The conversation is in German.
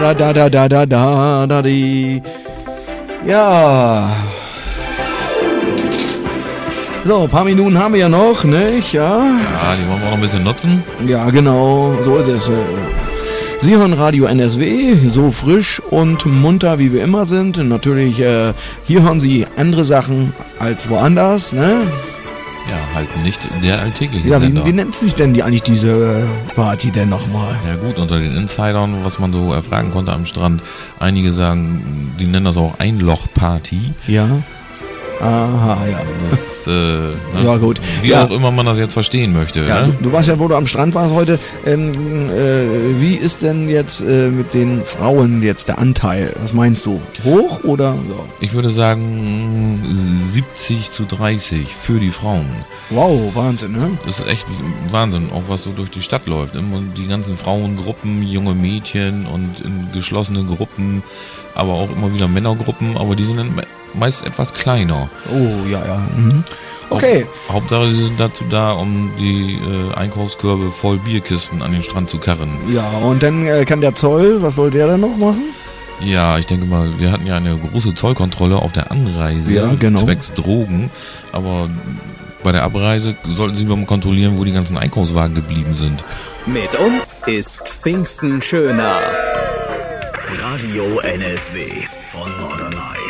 di. Ja. So, ein paar Minuten haben wir ja noch, nicht? Ja, die wollen wir auch noch ein bisschen nutzen. Ja, genau, so ist es. Sie hören Radio NSW, so frisch und munter, wie wir immer sind. Natürlich, hier hören Sie andere Sachen als woanders, ne? Ja, halt nicht der alltägliche Ja, Sender. wie nennt sich denn eigentlich diese Party denn nochmal? Ja gut, unter den Insidern, was man so erfragen konnte am Strand, einige sagen, die nennen das auch Einlochparty. Ja. Aha, ja. Das, ne? Ja, gut. Wie auch immer man das jetzt verstehen möchte. Ja, ne? du warst ja, wo du am Strand warst heute. Wie ist denn jetzt mit den Frauen jetzt der Anteil? Was meinst du? Hoch oder? Ja. Ich würde sagen 70:30 für die Frauen. Wow, Wahnsinn, ne? Das ist echt Wahnsinn, auch was so durch die Stadt läuft. Immer die ganzen Frauengruppen, junge Mädchen und in geschlossenen Gruppen, aber auch immer wieder Männergruppen, aber die sind dann meist etwas kleiner. Oh, ja. Mhm. Okay. Hauptsache, sie sind dazu da, um die Einkaufskörbe voll Bierkisten an den Strand zu karren. Ja, und dann kann der Zoll, was soll der dann noch machen? Ja, ich denke mal, wir hatten ja eine große Zollkontrolle auf der Anreise, ja, genau. zwecks Drogen, aber bei der Abreise sollten sie mal kontrollieren, wo die ganzen Einkaufswagen geblieben sind. Mit uns ist Pfingsten schöner. Radio NSW von Norderney.